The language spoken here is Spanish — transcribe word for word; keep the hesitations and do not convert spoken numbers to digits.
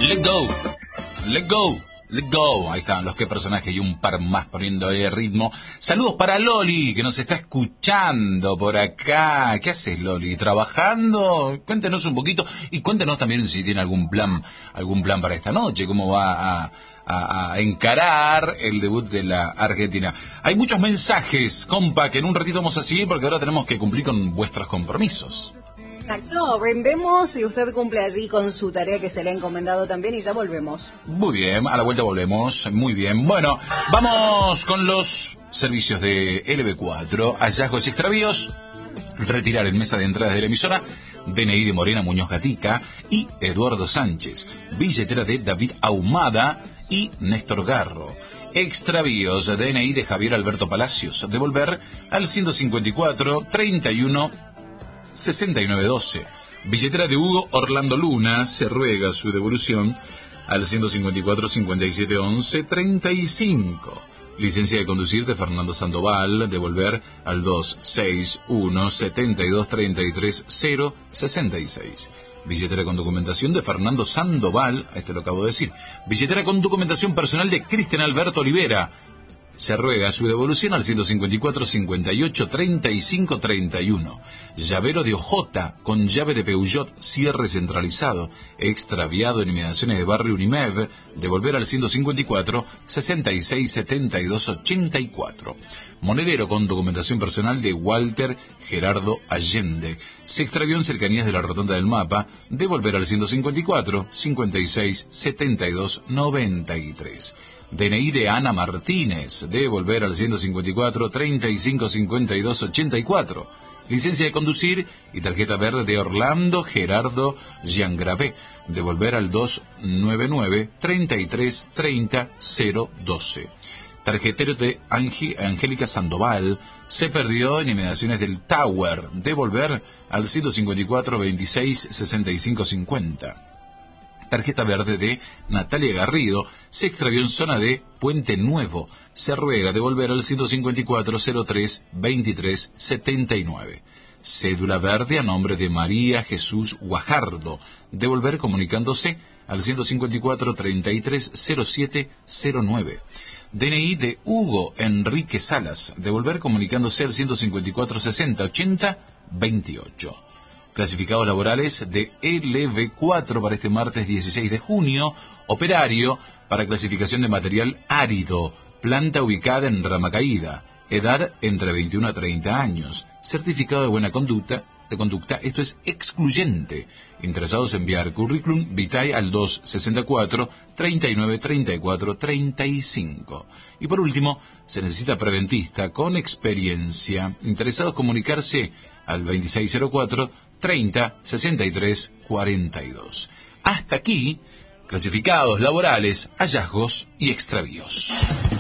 Let go, let go, let go. Ahí están los que personajes y un par más poniendo el ritmo. Saludos para Loli, que nos está escuchando por acá. ¿Qué haces, Loli? ¿Trabajando? Cuéntenos un poquito y cuéntenos también si tiene algún plan, algún plan para esta noche, cómo va a, a, a encarar el debut de la Argentina. Hay muchos mensajes, compa, que en un ratito vamos a seguir porque ahora tenemos que cumplir con vuestros compromisos. Exacto, vendemos y usted cumple allí con su tarea que se le ha encomendado también y ya volvemos. Muy bien, a la vuelta volvemos, muy bien. Bueno, vamos con los servicios de L B cuatro, hallazgos y extravíos, retirar en mesa de entradas de la emisora, D N I de Morena Muñoz Gatica y Eduardo Sánchez, billetera de David Ahumada y Néstor Garro. Extravíos, D N I de Javier Alberto Palacios, devolver al ciento cincuenta y cuatro, treinta y uno, sesenta y nueve doce. Billetera de Hugo Orlando Luna, se ruega su devolución al ciento cincuenta y cuatro, cincuenta y siete, once, treinta y cinco. Licencia de conducir de Fernando Sandoval, devolver al dos seis uno, setenta y dos, treinta y tres, cero, sesenta y seis. Billetera con documentación de Fernando Sandoval, este lo acabo de decir. Billetera con documentación personal de Cristian Alberto Olivera, se ruega su devolución al ciento cincuenta y cuatro, cincuenta y ocho, treinta y cinco, treinta y uno. Llavero de Ojota con llave de Peugeot, cierre centralizado, extraviado en inmediaciones de Barrio Unimev, devolver al ciento cincuenta y cuatro, sesenta y seis, setenta y dos, ochenta y cuatro. Monedero con documentación personal de Walter Gerardo Allende, se extravió en cercanías de la Rotonda del Mapa, devolver al ciento cincuenta y cuatro, cincuenta y seis, setenta y dos, noventa y tres. D N I de Ana Martínez, devolver al ciento cincuenta y cuatro, treinta y cinco, cincuenta y dos, ochenta y cuatro. Licencia de conducir y tarjeta verde de Orlando Gerardo Giangravé, devolver al doscientos noventa y nueve, treinta y tres, treinta, cero, doce. Tarjetero de Angi, Angélica Sandoval, se perdió en inmediaciones del Tower, devolver al ciento cincuenta y cuatro, veintiséis, sesenta y cinco, cincuenta. Tarjeta verde de Natalia Garrido, se extravió en zona de Puente Nuevo, se ruega devolver al ciento cincuenta y cuatro, cero tres, veintitrés, setenta y nueve. Cédula verde a nombre de María Jesús Guajardo, devolver comunicándose al ciento cincuenta y cuatro, treinta y tres, cero siete, cero nueve. D N I de Hugo Enrique Salas, devolver comunicándose al ciento cincuenta y cuatro, sesenta, ochenta, veintiocho. Clasificados laborales de L B cuatro para este martes dieciséis de junio, operario para clasificación de material árido, planta ubicada en Ramacaída, edad entre veintiuno a treinta años, certificado de buena conducta, de conducta, esto es excluyente. Interesados en enviar currículum vitae al doscientos sesenta y cuatro, treinta y nueve, treinta y cuatro, treinta y cinco. Y por último, se necesita preventista con experiencia. Interesados comunicarse al veintiséis cero cuatro, treinta, sesenta y tres, cuarenta y dos. Hasta aquí, clasificados laborales, hallazgos y extravíos.